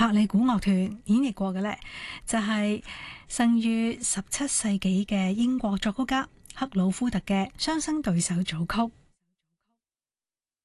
柏利古樂團演繹過嘅呢，就係生於17世紀嘅英國作曲家克魯夫特嘅雙生對手組曲。